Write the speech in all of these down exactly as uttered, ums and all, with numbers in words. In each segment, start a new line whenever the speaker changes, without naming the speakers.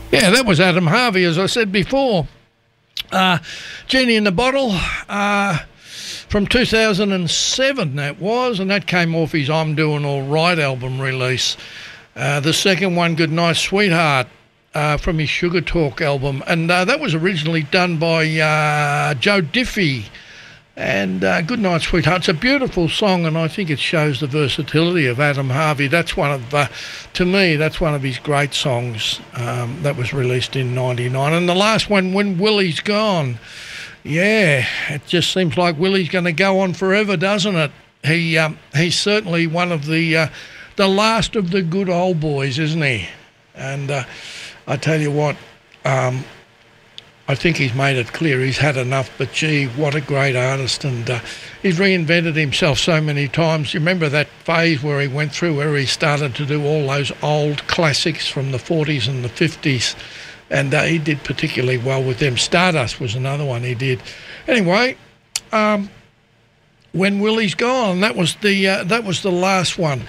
Yeah, that was Adam Harvey, as I said before. Uh, Genie in the Bottle uh, from two thousand seven, that was, and that came off his I'm Doing All Right album release. Uh, the second one, Goodnight Sweetheart, uh, from his Sugar Talk album. And uh, that was originally done by uh, Joe Diffie. And uh, Goodnight Sweetheart, it's a beautiful song, and I think it shows the versatility of Adam Harvey. That's one of, uh, to me, that's one of his great songs um, that was released in ninety-nine. And the last one, When Willie's Gone. Yeah, it just seems like Willie's going to go on forever, doesn't it? He um, He's certainly one of the, uh, the last of the good old boys, isn't he? And uh, I tell you what, um, I think he's made it clear he's had enough, but gee, what a great artist. And uh, he's reinvented himself so many times. You remember that phase where he went through, where he started to do all those old classics from the forties and the fifties, and uh, he did particularly well with them. Stardust was another one he did. Anyway, um, When Willie's Gone, that was the, uh, that was the last one.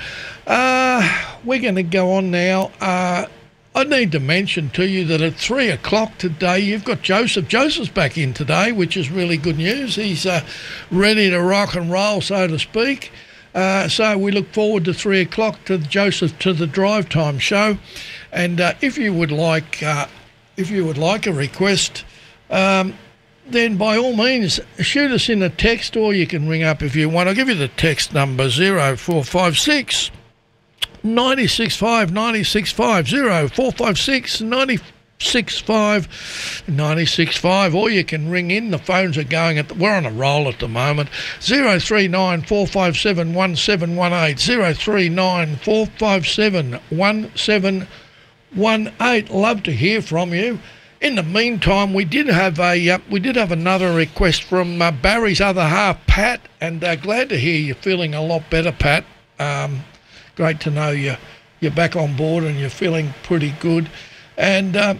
Uh, we're going to go on now. Uh, I need to mention to you that at three o'clock today, you've got Joseph. Joseph's back in today, which is really good news. He's uh, ready to rock and roll, so to speak. Uh, so we look forward to three o'clock to Joseph, to the Drive Time show. And uh, if you would like, uh, if you would like a request, um, then by all means shoot us in a text, or you can ring up if you want. I'll give you the text number: zero four five six. nine six five nine six five zero four five six nine six five nine six five, or you can ring in. The phones are going at the, we're on a roll at the moment. Zero three nine four five seven one seven one eight zero three nine four five seven one seven one eight. Love to hear from you. In the meantime, we did have a uh, we did have another request from uh, Barry's other half, Pat, and uh, glad to hear you're feeling a lot better, Pat. Um, Great to know you, you're back on board and you're feeling pretty good. And uh,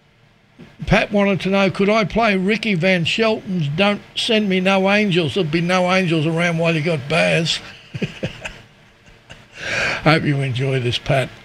Pat wanted to know, could I play Ricky Van Shelton's Don't Send Me No Angels? There'll be no angels around while you got Baz. Hope you enjoy this, Pat.